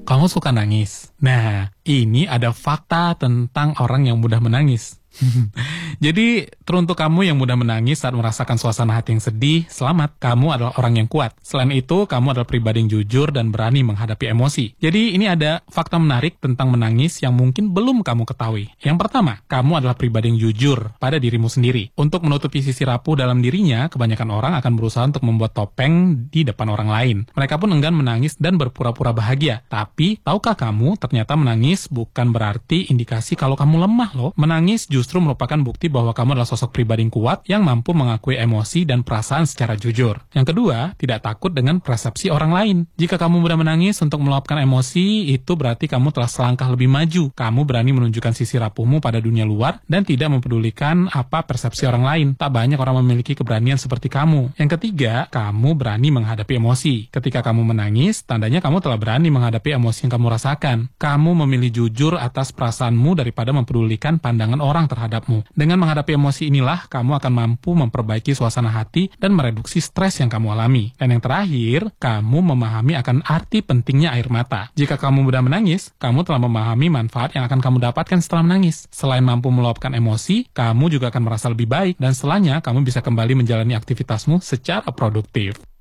Kamu suka nangis? Nah, ini ada fakta tentang orang yang mudah menangis. Jadi, teruntuk kamu yang mudah menangis saat merasakan suasana hati yang sedih, selamat, kamu adalah orang yang kuat. Selain itu, kamu adalah pribadi yang jujur dan berani menghadapi emosi. Jadi, ini ada fakta menarik tentang menangis yang mungkin belum kamu ketahui. Yang pertama, kamu adalah pribadi yang jujur pada dirimu sendiri. Untuk menutupi sisi rapuh dalam dirinya, kebanyakan orang akan berusaha untuk membuat topeng di depan orang lain. Mereka pun enggan menangis dan berpura-pura bahagia. Tapi, tahukah kamu, ternyata menangis bukan berarti indikasi kalau kamu lemah loh. Menangis justru merupakan bukti bahwa kamu adalah sosok pribadi yang kuat yang mampu mengakui emosi dan perasaan secara jujur. Yang kedua, tidak takut dengan persepsi orang lain. Jika kamu mudah menangis untuk meluapkan emosi, itu berarti kamu telah selangkah lebih maju. Kamu berani menunjukkan sisi rapuhmu pada dunia luar dan tidak mempedulikan apa persepsi orang lain. Tak banyak orang memiliki keberanian seperti kamu. Yang ketiga, kamu berani menghadapi emosi. Ketika kamu menangis, tandanya kamu telah berani menghadapi emosi yang kamu rasakan. Kamu memilih jujur atas perasaanmu daripada mempedulikan pandangan orang terhadapmu. Dengan menghadapi emosi inilah, kamu akan mampu memperbaiki suasana hati dan mereduksi stres yang kamu alami. Dan yang terakhir, kamu memahami akan arti pentingnya air mata. Jika kamu mudah menangis, kamu telah memahami manfaat yang akan kamu dapatkan setelah menangis. Selain mampu meluapkan emosi, kamu juga akan merasa lebih baik dan setelahnya kamu bisa kembali menjalani aktivitasmu secara produktif.